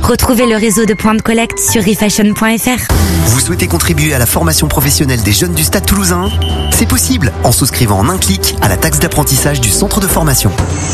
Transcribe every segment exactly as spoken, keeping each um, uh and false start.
Retrouvez le réseau de points de collecte sur refashion point f r. Vous souhaitez contribuer à la formation professionnelle des jeunes du Stade Toulousain ? C'est possible en souscrivant en un clic à la taxe d'apprentissage du centre de formation.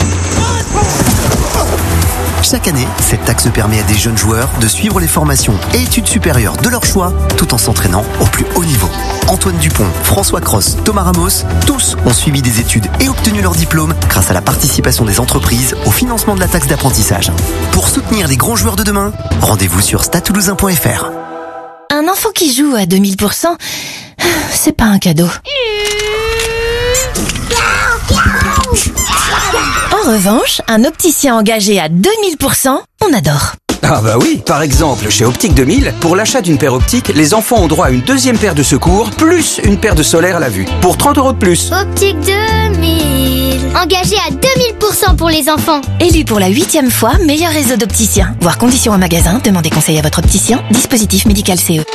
Chaque année, cette taxe permet à des jeunes joueurs de suivre les formations et études supérieures de leur choix tout en s'entraînant au plus haut niveau. Antoine Dupont, François Cross, Thomas Ramos, tous ont suivi des études et obtenu leur diplôme grâce à la participation des entreprises au financement de la taxe d'apprentissage. Pour soutenir les grands joueurs de demain, rendez-vous sur stade toulousain point f r. Un enfant qui joue à deux mille pour cent, c'est pas un cadeau. En revanche, un opticien engagé à deux mille pour cent, on adore. Ah bah oui, par exemple, chez Optique deux mille, pour l'achat d'une paire optique, les enfants ont droit à une deuxième paire de secours, plus une paire de solaire à la vue, pour trente euros de plus. Optique deux mille, engagé à deux mille pour cent pour les enfants. Élu pour la huitième fois meilleur réseau d'opticiens. Voir conditions en magasin, demandez conseil à votre opticien. Dispositif médical C E.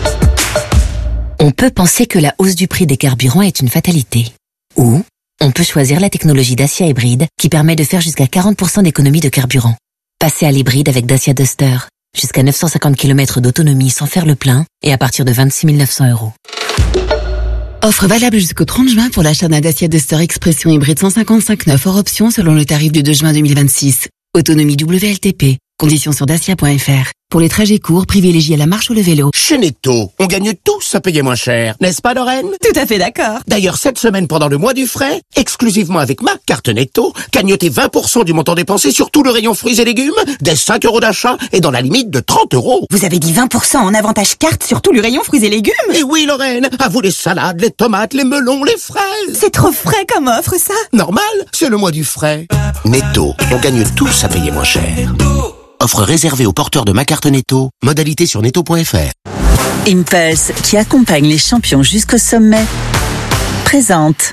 On peut penser que la hausse du prix des carburants est une fatalité. Ou on peut choisir la technologie Dacia Hybride qui permet de faire jusqu'à quarante pour cent d'économie de carburant. Passez à l'hybride avec Dacia Duster. Jusqu'à neuf cent cinquante kilomètres d'autonomie sans faire le plein et à partir de vingt-six mille neuf cents euros. Offre valable jusqu'au trente juin pour l'achat d'un Dacia Duster Expression hybride cent cinquante-cinq neuf hors option selon le tarif du deux juin deux mille vingt-six. Autonomie W L T P. Conditions sur dacia point f r. Pour les trajets courts, privilégiez la marche ou le vélo. Chez Netto, on gagne tous à payer moins cher. N'est-ce pas, Lorraine ? Tout à fait d'accord. D'ailleurs, cette semaine, pendant le mois du frais, exclusivement avec ma carte Netto, gagnotez vingt pour cent du montant dépensé sur tout le rayon fruits et légumes, dès cinq euros d'achat et dans la limite de trente euros. Vous avez dit vingt pour cent en avantage carte sur tout le rayon fruits et légumes ? Et oui, Lorraine, à vous les salades, les tomates, les melons, les fraises. C'est trop frais comme offre, ça. Normal, c'est le mois du frais. Netto, on gagne tous à payer moins cher. Offre réservée aux porteurs de ma carte Netto. Modalité sur netto point f r. Impulse, qui accompagne les champions jusqu'au sommet, présente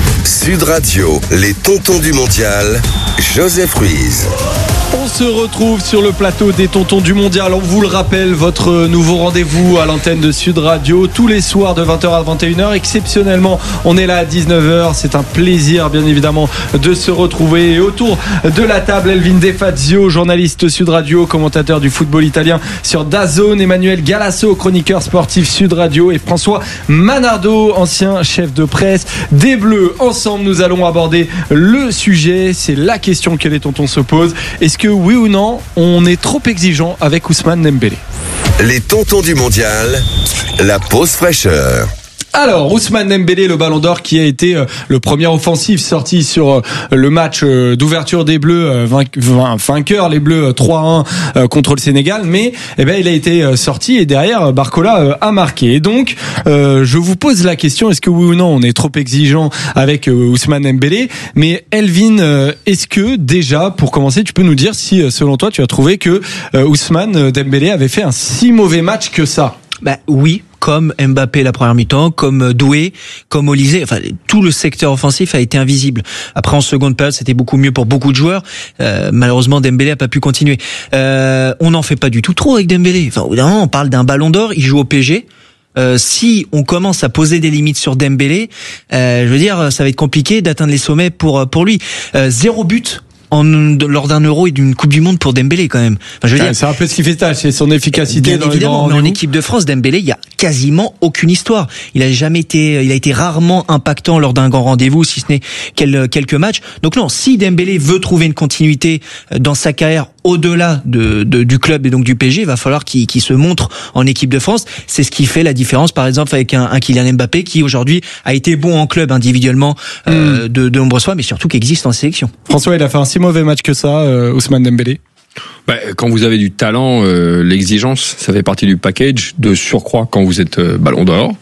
Sud Radio, les tontons du mondial, Joseph Ruiz. On se retrouve sur le plateau des Tontons du Mondial. On vous le rappelle, votre nouveau rendez-vous à l'antenne de Sud Radio tous les soirs de vingt heures à vingt et une heures. Exceptionnellement, on est là à dix-neuf heures. C'est un plaisir, bien évidemment, de se retrouver. Et autour de la table, Elvin De Fazio, journaliste Sud Radio, commentateur du football italien sur DAZN, Emmanuel Galasso, chroniqueur sportif Sud Radio, et François Manardo, ancien chef de presse des Bleus. Ensemble, nous allons aborder le sujet. C'est la question que les tontons se posent. Est-ce que oui ou non, on est trop exigeant avec Ousmane Dembélé? Les tontons du mondial, la pause fraîcheur. Alors, Ousmane Dembélé, le Ballon d'Or, qui a été euh, le premier offensif sorti sur euh, le match euh, d'ouverture des Bleus, euh, vainque, vainqueur, les Bleus euh, trois à un euh, contre le Sénégal, mais eh ben il a été euh, sorti et derrière Barcola euh, a marqué. Et donc, euh, je vous pose la question, est-ce que oui ou non on est trop exigeant avec euh, Ousmane Dembélé? Mais Elvin, euh, est-ce que déjà, pour commencer, tu peux nous dire si, euh, selon toi, tu as trouvé que euh, Ousmane Dembélé avait fait un si mauvais match que ça? Bah oui, comme Mbappé la première mi-temps, comme Doué, comme Olysée, enfin tout le secteur offensif a été invisible. Après en seconde période, c'était beaucoup mieux pour beaucoup de joueurs. Euh, malheureusement, Dembélé a pas pu continuer. Euh, on n'en fait pas du tout trop avec Dembélé. Enfin, évidemment, on parle d'un Ballon d'Or, il joue au P S G. Euh, si on commence à poser des limites sur Dembélé, euh, je veux dire, ça va être compliqué d'atteindre les sommets pour pour lui. Euh, zéro but en, lors d'un Euro et d'une Coupe du Monde pour Dembélé quand même. Enfin, je veux ouais, dire, c'est un peu ce qui fait tâche, c'est son efficacité. Bien dans évidemment, les mais en équipe de France, Dembélé, il y a quasiment aucune histoire. Il a jamais été, il a été rarement impactant lors d'un grand rendez-vous, si ce n'est quelques matchs. Donc non, si Dembélé veut trouver une continuité dans sa carrière au-delà de, de, du club et donc du P S G, il va falloir qu'il, qu'il se montre en équipe de France. C'est ce qui fait la différence, par exemple, avec un, un Kylian Mbappé qui aujourd'hui a été bon en club individuellement euh, mm. de, de nombreuses fois, mais surtout qui existe en sélection. François, il a fait un si mauvais match que ça, euh, Ousmane Dembélé. Bah, quand vous avez du talent, euh, l'exigence, ça fait partie du package. De surcroît, quand vous êtes euh, Ballon d'Or.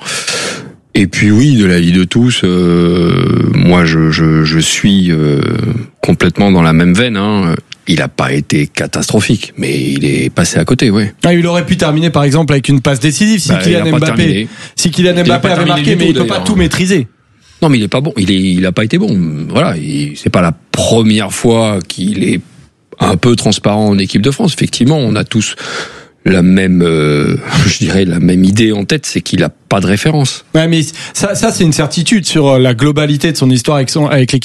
Et puis oui, de l'avis de tous, euh, moi je, je, je suis euh, complètement dans la même veine. Hein. Il n'a pas été catastrophique, mais il est passé à côté, ouais. Ah, il aurait pu terminer par exemple avec une passe décisive si bah, Kylian Mbappé, si Kylian Mbappé avait marqué, mais il peut pas tout maîtriser. Non, mais il est pas bon. Il est, il a pas été bon. Voilà, il, c'est pas la première fois qu'il est un peu transparent en équipe de France. Effectivement, on a tous la même, euh, je dirais, la même idée en tête, c'est qu'il a pas de référence. Ouais, mais ça, ça c'est une certitude sur la globalité de son histoire avec son, avec l'équipe